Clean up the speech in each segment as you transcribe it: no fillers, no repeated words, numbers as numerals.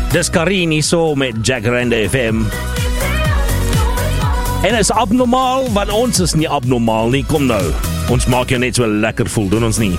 Dis Karini so met Jacaranda FM. En is abnormaal, want ons is nie abnormaal nie. Kom nou, ons maak jou net so lekker voel, doen ons nie?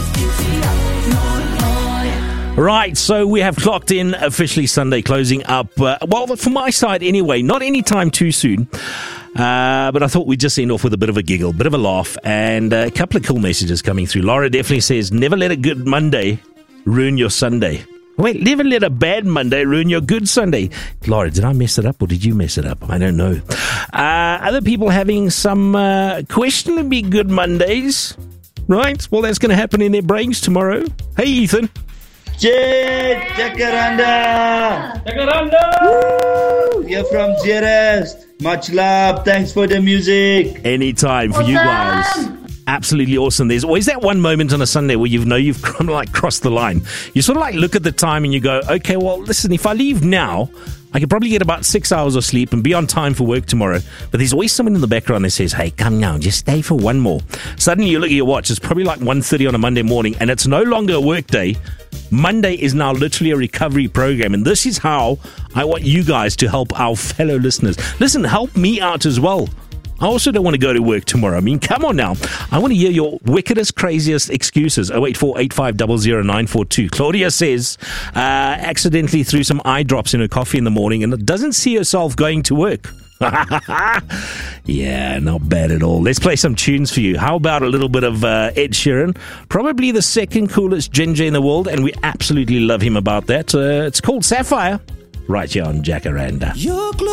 Right, so we have clocked in officially Sunday, closing up, well, from my side anyway, not any time too soon. But I thought we'd just end off with a bit of a giggle, bit of a laugh, and a couple of cool messages coming through. Laura definitely says, never let a good Monday ruin your Sunday. Wait, never let a bad Monday ruin your good Sunday. Laura, did I mess it up or did you mess it up? I don't know. Other people having some questionably good Mondays, right? Well, that's going to happen in their brains tomorrow. Hey, Ethan. Jacaranda! Woo! You're from Zeerust. Much love. Thanks for the music. Anytime for you guys. Absolutely awesome. There's always that one moment on a Sunday where you've kind of like crossed the line. You sort of like look at the time and you go, okay, well, listen, if I leave now, I could probably get about 6 hours of sleep and be on time for work tomorrow. But there's always someone in the background that says, hey, come now, just stay for one more. Suddenly you look at your watch, it's probably like 1:30 on a Monday morning and it's no longer a work day. Monday is now literally a recovery program. And this is how I want you guys to help our fellow listeners. Listen, help me out as well. I also don't want to go to work tomorrow. I mean, come on now. I want to hear your wickedest, craziest excuses. 084-8500-942. Claudia says, accidentally threw some eye drops in her coffee in the morning and doesn't see herself going to work. Yeah, not bad at all. Let's play some tunes for you. How about a little bit of Ed Sheeran? Probably the second coolest ginger in the world, and we absolutely love him about that. It's called Sapphire, right here on Jacaranda.